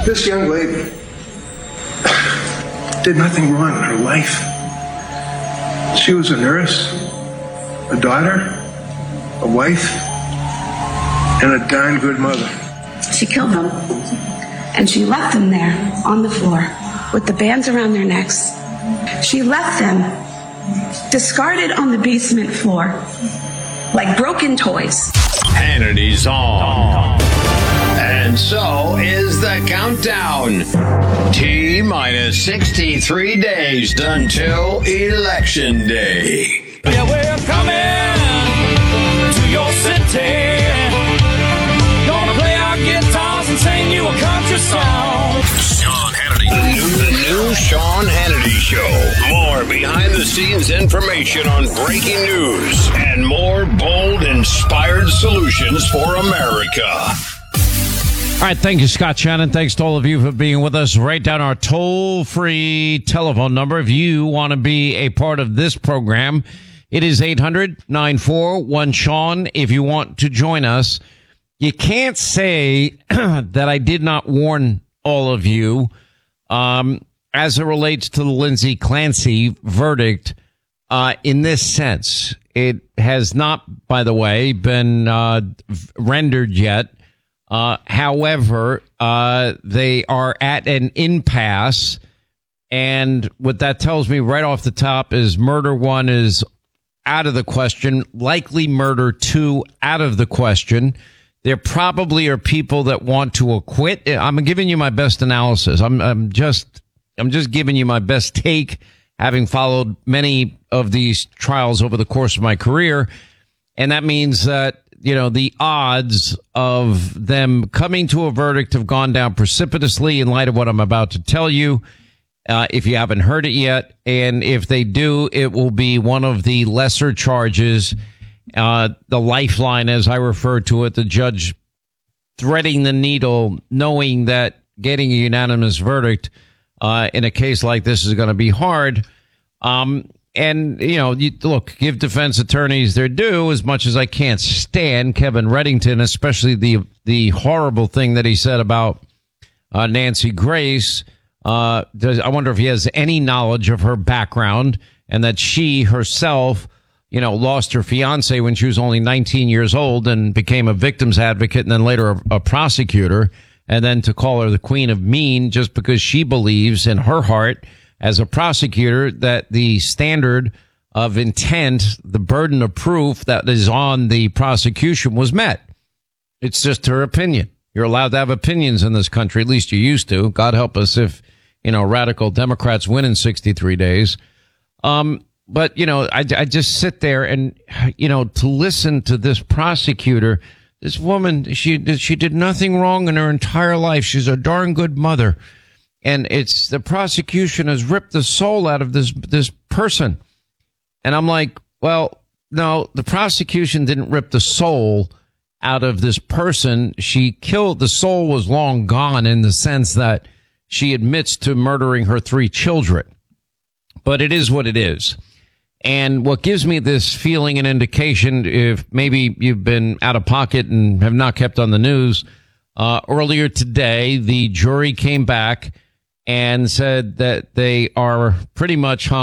This young lady did nothing wrong in her life. She was a nurse, a daughter, a wife, and a darn good mother. She killed them, and she left them there on the floor with the bands around their necks. She left them discarded on the basement floor like broken toys. Hannity's on. And so is the countdown. T-minus 63 days until Election Day. Yeah, we're coming to your city. Gonna play our guitars and sing you a country song. Sean Hannity. The new Sean Hannity Show. More behind-the-scenes information on breaking news and more bold, inspired solutions for America. All right, thank you, Scott Shannon. Thanks to all of you for being with us. Write down our toll-free telephone number if you want to be a part of this program. It is 800-941-SEAN if you want to join us. You can't say that I did not warn all of you as it relates to the Lindsay Clancy verdict in this sense. It has not, by the way, been rendered yet. However, they are at an impasse, and what that tells me right off the top is murder one is out of the question, likely murder two out of the question. There probably are people that want to acquit. I'm giving you my best analysis. I'm just giving you my best take, having followed many of these trials over the course of my career, and that means that the odds of them coming to a verdict have gone down precipitously in light of what I'm about to tell you, if you haven't heard it yet. And if they do, it will be one of the lesser charges, the lifeline, as I refer to it, the judge threading the needle, knowing that getting a unanimous verdict in a case like this is going to be hard. And, look, give defense attorneys their due, as much as I can't stand Kevin Reddington, especially the horrible thing that he said about Nancy Grace. I wonder if he has any knowledge of her background and that she herself, lost her fiance when she was only 19 years old and became a victim's advocate and then later a prosecutor. And then to call her the queen of mean just because she believes in her heart as a prosecutor that the standard of intent, the burden of proof that is on the prosecution was met. It's just her opinion. You're allowed to have opinions in this country. At least you used to. God help us if, radical Democrats win in 63 days. But, I just sit there and, to listen to this prosecutor, this woman, she did nothing wrong in her entire life. She's a darn good mother. And it's the prosecution has ripped the soul out of this person. And I'm like, well, no, the prosecution didn't rip the soul out of this person. She killed, the soul was long gone in the sense that she admits to murdering her 3 children. But it is what it is. And what gives me this feeling and indication, if maybe you've been out of pocket and have not kept on the news, earlier today, the jury came back and said that they are pretty much hung